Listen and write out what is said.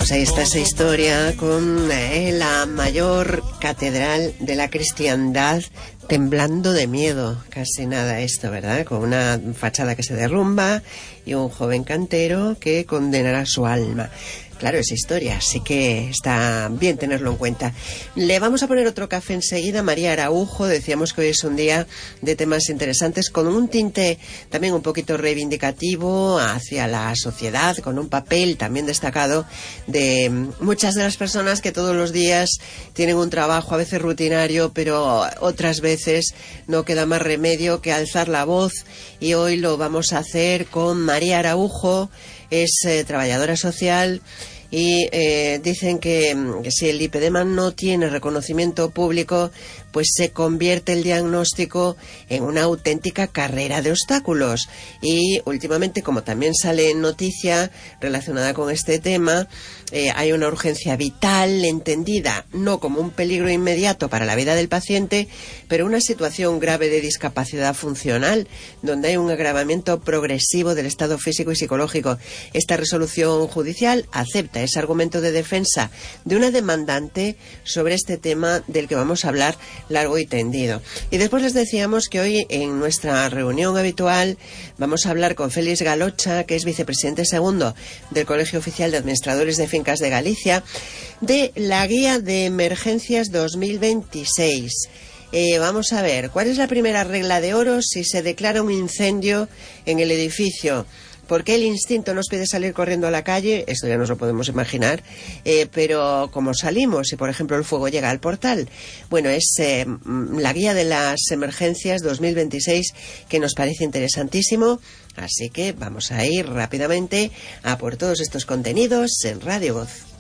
Pues ahí está esa historia con la mayor catedral de la cristiandad temblando de miedo. Casi nada esto, ¿verdad? Con una fachada que se derrumba y un joven cantero que condenará su alma. Claro, es historia, así que está bien tenerlo en cuenta. Le vamos a poner otro café enseguida. María Araujo, decíamos que hoy es un día de temas interesantes, con un tinte también un poquito reivindicativo hacia la sociedad, con un papel también destacado de muchas de las personas que todos los días tienen un trabajo a veces rutinario, pero otras veces no queda más remedio que alzar la voz, y hoy lo vamos a hacer con María Araujo. Es trabajadora social y dicen que si el lipedema no tiene reconocimiento público, pues se convierte el diagnóstico en una auténtica carrera de obstáculos. Y últimamente, como también sale en noticia relacionada con este tema, hay una urgencia vital entendida no como un peligro inmediato para la vida del paciente, pero una situación grave de discapacidad funcional, donde hay un agravamiento progresivo del estado físico y psicológico. Esta resolución judicial acepta ese argumento de defensa de una demandante sobre este tema del que vamos a hablar largo y tendido. Y después les decíamos que hoy en nuestra reunión habitual vamos a hablar con Félix Galocha, que es vicepresidente segundo del Colegio Oficial de Administradores de Fincas de Galicia, de la Guía de Emergencias 2026. Vamos a ver, ¿cuál es la primera regla de oro si se declara un incendio en el edificio? ¿Por qué el instinto nos pide salir corriendo a la calle? Esto ya nos lo podemos imaginar, pero ¿cómo salimos si, por ejemplo, el fuego llega al portal? Bueno, es la Guía de las Emergencias 2026, que nos parece interesantísimo, así que vamos a ir rápidamente a por todos estos contenidos en Radio Voz.